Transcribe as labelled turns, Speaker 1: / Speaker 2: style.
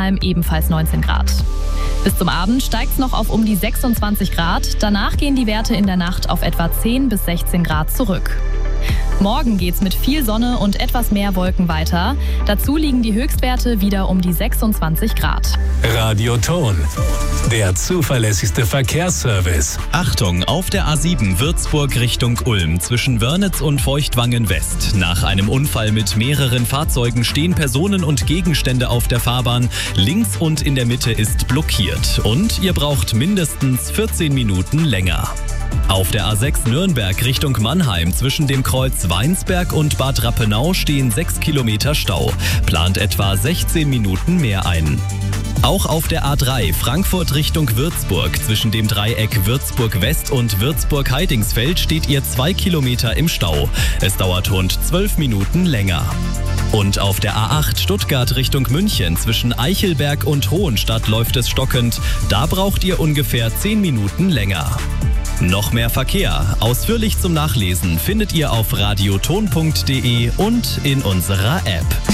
Speaker 1: Mannheim ebenfalls 19 Grad. Bis zum Abend steigt es noch auf um die 26 Grad. Danach gehen die Werte in der Nacht auf etwa 10 bis 16 Grad zurück. Morgen geht's mit viel Sonne und etwas mehr Wolken weiter. Dazu liegen die Höchstwerte wieder um die 26 Grad.
Speaker 2: Radioton, der zuverlässigste Verkehrsservice.
Speaker 3: Achtung, auf der A7 Würzburg Richtung Ulm zwischen Wörnitz und Feuchtwangen West. Nach einem Unfall mit mehreren Fahrzeugen stehen Personen und Gegenstände auf der Fahrbahn. Links und in der Mitte ist blockiert. Und ihr braucht mindestens 14 Minuten länger. Auf der A6 Nürnberg Richtung Mannheim zwischen dem Kreuz Weinsberg und Bad Rappenau stehen 6 Kilometer Stau. Plant etwa 16 Minuten mehr ein. Auch auf der A3 Frankfurt Richtung Würzburg zwischen dem Dreieck Würzburg West und Würzburg Heidingsfeld steht ihr 2 Kilometer im Stau. Es dauert rund 12 Minuten länger. Und auf der A8 Stuttgart Richtung München zwischen Eichelberg und Hohenstadt läuft es stockend. Da braucht ihr ungefähr 10 Minuten länger. Noch mehr Verkehr, ausführlich zum Nachlesen, findet ihr auf radioton.de und in unserer App.